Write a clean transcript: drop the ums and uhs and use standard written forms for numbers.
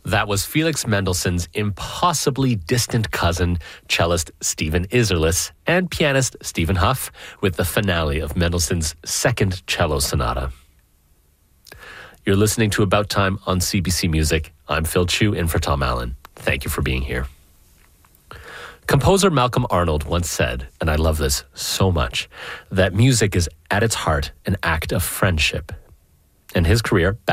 That was Felix Mendelssohn's impossibly distant cousin, cellist Stephen Isserlis, and pianist Stephen Huff, with the finale of Mendelssohn's Second Cello Sonata. You're listening to About Time on CBC Music. I'm Phil Chu in for Tom Allen. Thank you for being here. Composer Malcolm Arnold once said, and I love this so much, that music is at its heart an act of friendship. And his career